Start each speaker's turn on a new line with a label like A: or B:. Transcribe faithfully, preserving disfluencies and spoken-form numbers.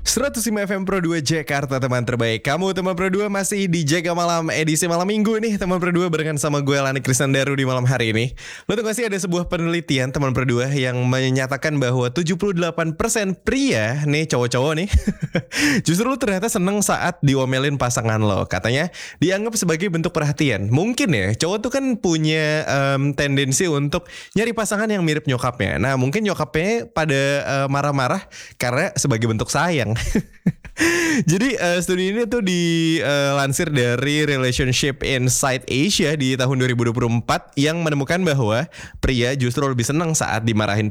A: seratus lima F M Pro dua Jakarta, teman terbaik. Kamu teman Pro dua masih di Jaga Malam edisi malam minggu nih, teman Pro dua barengan sama gue Lani Kristandaru di malam hari ini. Lo tau gak sih ada sebuah penelitian teman Pro dua yang menyatakan bahwa tujuh puluh delapan persen pria nih, cowok-cowok nih justru ternyata seneng saat diomelin pasangan lo. Katanya dianggap sebagai bentuk perhatian. Mungkin ya, cowok tuh kan punya um, tendensi untuk nyari pasangan yang mirip nyokapnya. Nah mungkin nyokapnya pada uh, marah-marah karena sebagai bentuk sayang. Jadi uh, studi ini tuh dilansir uh, dari Relationship Insight Asia di tahun dua ribu dua puluh empat yang menemukan bahwa pria justru lebih senang saat dimarahin